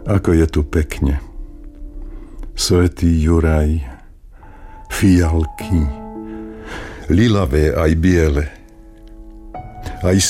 Ako je tu pekne. Svätý Juraj, fialky, lilavé aj biele. Aj